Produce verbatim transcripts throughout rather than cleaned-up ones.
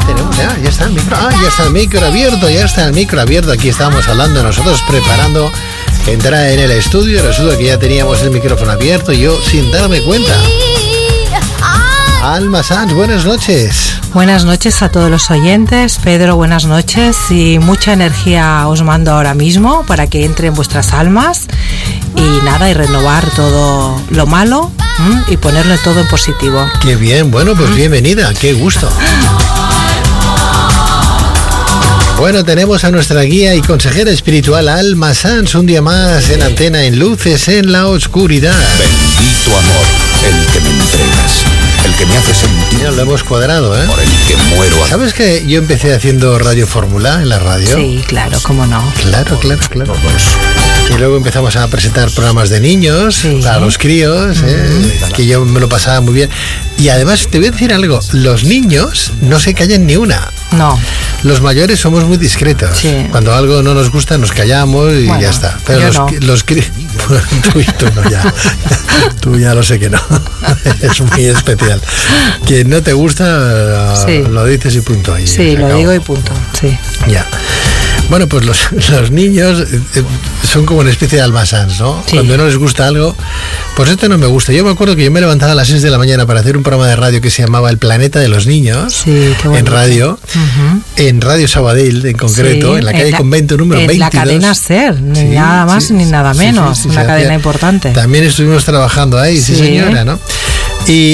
tenemos ya, ya está el micro, ah, ya está el micro abierto, ya está el micro abierto. Aquí estábamos hablando nosotros, preparando entrar en el estudio. Resulta que ya teníamos el micrófono abierto, yo sin darme cuenta. Alma Sanz, buenas noches. Buenas noches a todos los oyentes. Pedro, buenas noches, y mucha energía os mando ahora mismo para que entre en vuestras almas y nada, y renovar todo lo malo ¿m? y ponerlo todo en positivo. Qué bien, bueno, pues ¿Mm? bienvenida, qué gusto. Bueno, tenemos a nuestra guía y consejera espiritual Alma Sanz un día más en antena, en Luces en la Oscuridad. Bendito amor, el que me entregas, el que me hace sentir. Ya lo hemos cuadrado, ¿eh? Por el que muero. ¿Sabes que yo empecé haciendo Radio Fórmula en la radio? Sí, claro, cómo no. Claro, claro, claro. Y luego empezamos a presentar programas de niños, sí, para los críos, ¿eh? uh-huh. que yo me lo pasaba muy bien. Y además, te voy a decir algo, los niños no se callan ni una. No. Los mayores somos muy discretos. Sí. Cuando algo no nos gusta, nos callamos y bueno, ya está. Pero los, no. los críos... tú, tú no, ya. Tú ya lo sé que no. Es muy especial. Que no te gusta, sí. lo dices y punto. Ahí, sí, lo digo y punto. Sí. Ya. Bueno, pues los, los niños eh, son como una especie de Alma Sanz, ¿no? Sí. Cuando no les gusta algo, pues esto no me gusta. Yo me acuerdo que yo me levantaba a las seis de la mañana para hacer un programa de radio que se llamaba El Planeta de los Niños, sí, qué bonito. En radio, uh-huh. en Radio Sabadell en concreto, sí, en la calle en la, Convento número en veintidós. En la cadena SER, ni sí, nada más sí, ni nada menos, sí, sí, sí, una cadena hacía, importante. También estuvimos trabajando ahí, sí, sí señora, ¿no? Y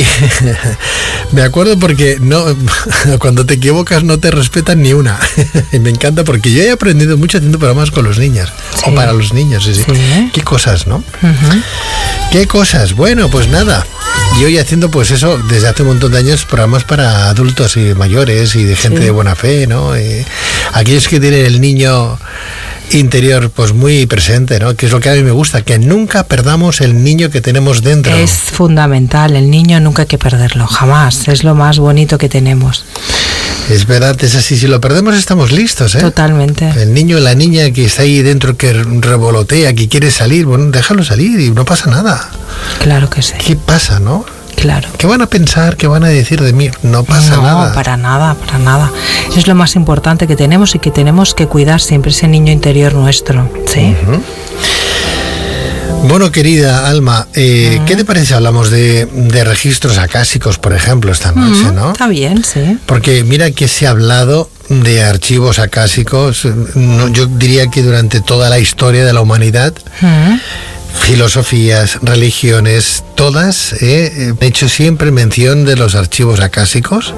me acuerdo porque no, cuando te equivocas no te respetan ni una. Y me encanta porque yo he aprendido mucho haciendo programas con los niños, sí. o para los niños, sí, sí. sí. Qué cosas, ¿no? Uh-huh. Qué cosas. Bueno, pues nada. Yo hoy haciendo pues eso desde hace un montón de años, programas para adultos y mayores y de gente sí. de buena fe, ¿no? Y aquellos que tienen el niño interior pues muy presente, ¿no? Que es lo que a mí me gusta, que nunca perdamos el niño que tenemos dentro. Es fundamental, el niño nunca hay que perderlo, jamás, es lo más bonito que tenemos. Es verdad, es así, si lo perdemos estamos listos, ¿eh? Totalmente. El niño, la niña que está ahí dentro, que revolotea, que quiere salir, bueno, déjalo salir y no pasa nada. Claro que sí. ¿Qué pasa, no? Claro. ¿Qué van a pensar? ¿Qué van a decir de mí? No pasa no, nada. No, para nada, para nada. Es lo más importante que tenemos y que tenemos que cuidar siempre, ese niño interior nuestro, ¿sí? Uh-huh. Bueno, querida Alma, eh, uh-huh. ¿qué te parece si hablamos de, de registros acásicos, por ejemplo, esta noche, uh-huh. ¿no? Está bien, sí. Porque mira que se ha hablado de archivos acásicos, no, yo diría que durante toda la historia de la humanidad, uh-huh. filosofías, religiones, todas eh, han hecho siempre mención de los archivos acásicos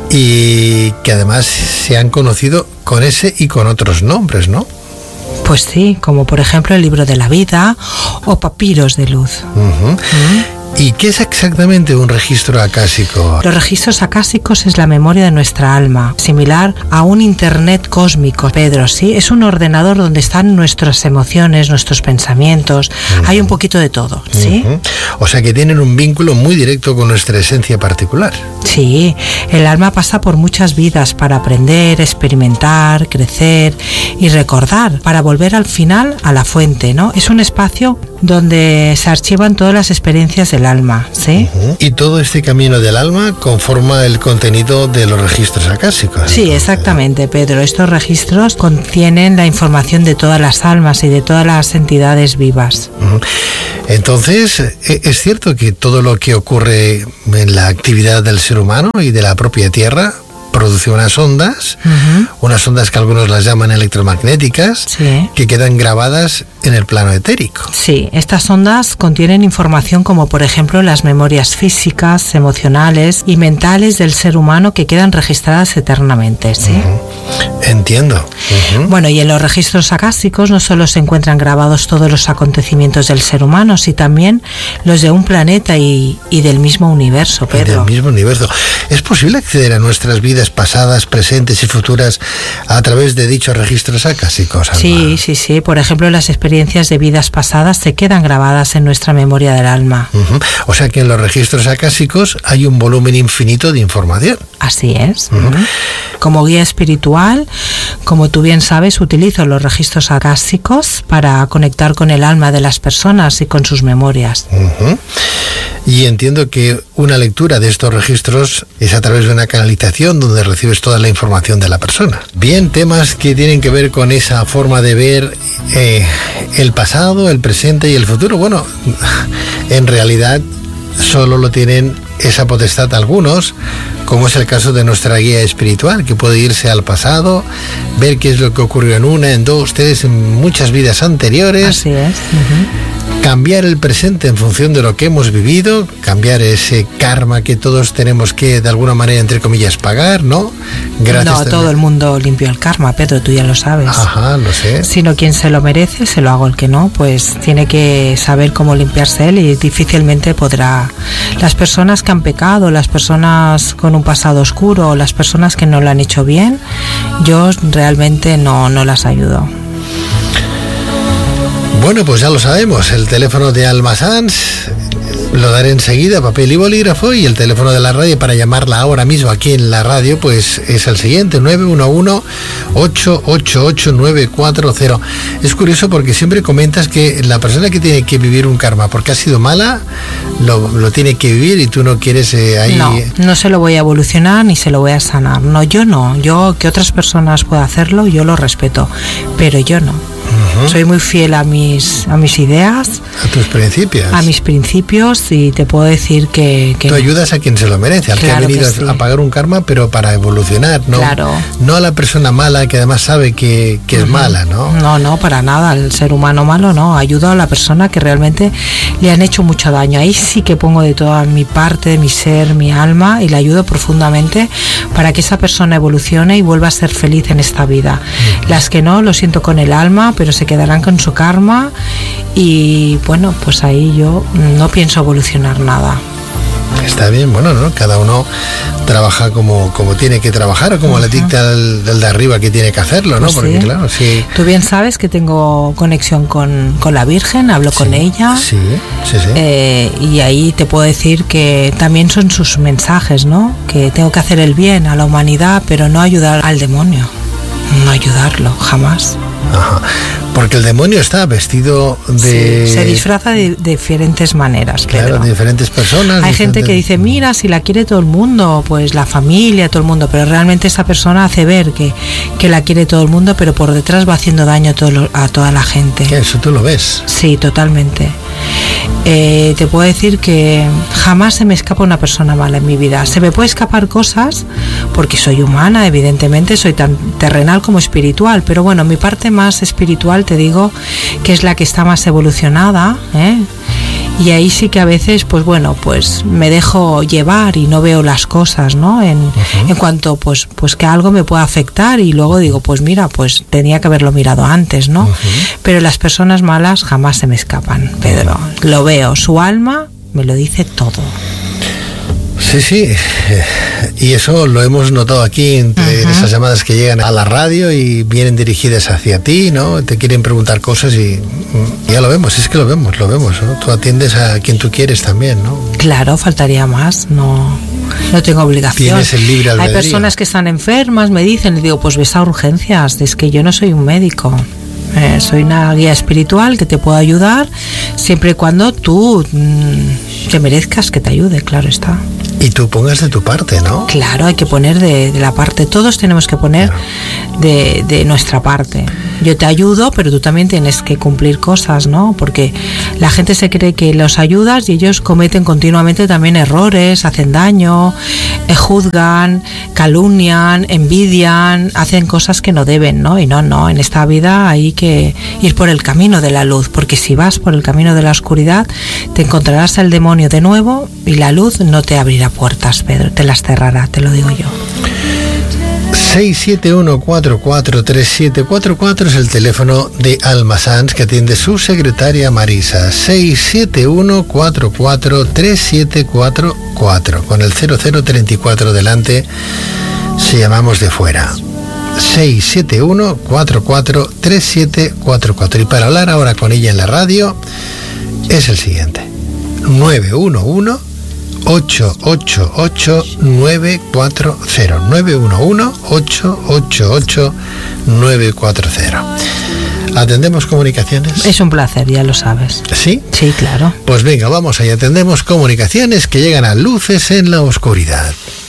y que además se han conocido con ese y con otros nombres, ¿no? Pues sí, como por ejemplo el libro de la vida o papiros de luz. Uh-huh. Uh-huh. ¿Y qué es exactamente un registro acásico? Los registros acásicos es la memoria de nuestra alma, similar a un internet cósmico, Pedro, ¿sí? Es un ordenador donde están nuestras emociones, nuestros pensamientos, uh-huh. hay un poquito de todo, ¿sí? Uh-huh. O sea que tienen un vínculo muy directo con nuestra esencia particular. Sí, el alma pasa por muchas vidas para aprender, experimentar, crecer y recordar, para volver al final a la fuente, ¿no? Es un espacio donde se archivan todas las experiencias del alma, ¿sí? Uh-huh. Y todo este camino del alma conforma el contenido de los registros acásicos. Sí, exactamente, Pedro. Estos registros contienen la información de todas las almas y de todas las entidades vivas. Uh-huh. Entonces, ¿es cierto que todo lo que ocurre en la actividad del ser humano y de la propia Tierra produce unas ondas, uh-huh. unas ondas que algunos las llaman electromagnéticas, sí. que quedan grabadas en el plano etérico? Sí, estas ondas contienen información como por ejemplo las memorias físicas, emocionales y mentales del ser humano que quedan registradas eternamente, ¿sí? Uh-huh. Entiendo. Uh-huh. Bueno, y en los registros acásicos no solo se encuentran grabados todos los acontecimientos del ser humano, sino también los de un planeta y, y del mismo universo, Pedro. Del mismo universo. ¿Es posible acceder a nuestras vidas pasadas, presentes y futuras a través de dichos registros acásicos, Alma? Sí, sí, sí. Por ejemplo, las experiencias de vidas pasadas se quedan grabadas en nuestra memoria del alma. Uh-huh. O sea que en los registros acásicos hay un volumen infinito de información. Así es. Uh-huh. Como guía espiritual, como tú bien sabes, utilizo los registros acásicos para conectar con el alma de las personas y con sus memorias. Uh-huh. Y entiendo que una lectura de estos registros es a través de una canalización donde recibes toda la información de la persona. Bien, temas que tienen que ver con esa forma de ver eh, el pasado, el presente y el futuro. Bueno, en realidad solo lo tienen esa potestad algunos, como es el caso de nuestra guía espiritual, que puede irse al pasado, ver qué es lo que ocurrió en una, en dos, tres, en muchas vidas anteriores. Así es. Uh-huh. Cambiar el presente en función de lo que hemos vivido, cambiar ese karma que todos tenemos que, de alguna manera, entre comillas, pagar, ¿no? Gracias no, también. Todo el mundo limpió el karma, Pedro, tú ya lo sabes. Ajá, lo sé. Sino quien se lo merece, se lo hago. El que no, pues tiene que saber cómo limpiarse él y difícilmente podrá. Las personas que han pecado, las personas con un pasado oscuro, las personas que no lo han hecho bien, yo realmente no, no las ayudo. Bueno, pues ya lo sabemos, el teléfono de Alma Sans lo daré enseguida, papel y bolígrafo, y el teléfono de la radio para llamarla ahora mismo aquí en la radio pues es el siguiente, nueve uno uno, ocho ocho ocho, nueve cuatro cero. Es curioso porque siempre comentas que la persona que tiene que vivir un karma porque ha sido mala, lo, lo tiene que vivir y tú no quieres eh, ahí... No, no se lo voy a evolucionar ni se lo voy a sanar, no, yo no, yo que otras personas puedan hacerlo, yo lo respeto, pero yo no. Uh-huh. Soy muy fiel a mis a mis ideas, a tus principios, a mis principios y te puedo decir que, que tú ayudas a quien se lo merece, al claro que ha venido que sí. a pagar un karma, pero para evolucionar, no, claro. no a la persona mala que además sabe que, que uh-huh. es mala, ¿no? No, no, para nada, el ser humano malo no, ayudo a la persona que realmente le han hecho mucho daño. Ahí sí que pongo de toda mi parte, de mi ser, mi alma y le ayudo profundamente para que esa persona evolucione y vuelva a ser feliz en esta vida. Uh-huh. Las que no, lo siento con el alma, pero se quedarán con su karma y bueno, pues ahí yo no pienso evolucionar nada. Está bien, bueno, ¿no? Cada uno trabaja como, como tiene que trabajar o como uh-huh. le dicta el, el de arriba que tiene que hacerlo, ¿no? Pues porque sí. claro, sí. Tú bien sabes que tengo conexión con, con la Virgen, hablo sí, con ella. Sí, sí, sí. Eh, y ahí te puedo decir que también son sus mensajes, ¿no? Que tengo que hacer el bien a la humanidad, pero no ayudar al demonio. No ayudarlo, jamás. Ajá. Porque el demonio está vestido de... Sí, se disfraza de, de diferentes maneras, Pedro. Claro, de diferentes personas. Hay diferentes... gente que dice, mira, si la quiere todo el mundo, pues la familia, todo el mundo, pero realmente esa persona hace ver que, que la quiere todo el mundo, pero por detrás va haciendo daño a, todo, a toda la gente. ¿Qué? ¿Eso tú lo ves? Sí, totalmente. Eh, te puedo decir que jamás se me escapa una persona mala en mi vida. Se me puede escapar cosas porque soy humana, evidentemente, soy tan terrenal como espiritual, pero bueno, mi parte más espiritual te digo que es la que está más evolucionada, ¿eh? Y ahí sí que a veces, pues bueno, pues me dejo llevar y no veo las cosas, ¿no? En, uh-huh. en cuanto, pues, pues que algo me pueda afectar y luego digo, pues mira, pues tenía que haberlo mirado antes, ¿no? Uh-huh. Pero las personas malas jamás se me escapan, Pedro. Uh-huh. Lo veo, su alma me lo dice todo. Sí, sí, y eso lo hemos notado aquí en uh-huh. esas llamadas que llegan a la radio y vienen dirigidas hacia ti, ¿no? Te quieren preguntar cosas y ya lo vemos, es que lo vemos, lo vemos, ¿no? Tú atiendes a quien tú quieres también, ¿no? Claro, faltaría más, no, no tengo obligación. Tienes el libre albedrío. Hay personas que están enfermas, me dicen, les digo, pues ves a urgencias, es que yo no soy un médico. Eh, soy una guía espiritual que te puedo ayudar siempre y cuando tú mmm, te merezcas que te ayude, claro está. Y tú pongas de tu parte, ¿no? Claro, hay que poner de, de la parte, todos tenemos que poner claro. de, de nuestra parte. Yo te ayudo, pero tú también tienes que cumplir cosas, ¿no? Porque la gente se cree que los ayudas y ellos cometen continuamente también errores, hacen daño, eh, juzgan, calumnian, envidian, hacen cosas que no deben, ¿no? Y no, no, en esta vida hay que ir por el camino de la luz, porque si vas por el camino de la oscuridad, te encontrarás al demonio de nuevo y la luz no te abrirá puertas, Pedro, te las cerrará, te lo digo yo. seis siete uno, cuatro cuatro tres siete cuatro cuatro es el teléfono de Alma Sans que atiende su secretaria Marisa. seis siete uno, cuatro cuatro tres siete cuatro cuatro con el cero cero treinta y cuatro delante si llamamos de fuera. seis siete uno, cuatro cuatro tres siete cuatro cuatro y para hablar ahora con ella en la radio es el siguiente: nueve uno uno, ocho ocho ocho, nueve cuatro cero, nueve uno uno, ocho ocho ocho, nueve cuatro cero. ¿Atendemos comunicaciones? Es un placer, ya lo sabes. ¿Sí? Sí, claro. Pues venga, vamos allá. Atendemos comunicaciones que llegan a Luces en la Oscuridad.